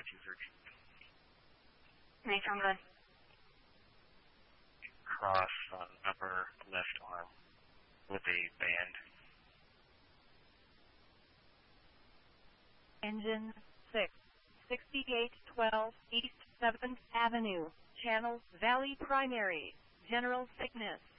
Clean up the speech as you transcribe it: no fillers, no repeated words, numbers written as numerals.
Make from good. Cross on upper left arm with a band. Engine 6, 6812 East 7th Avenue, Channel Valley Primary, General Sickness.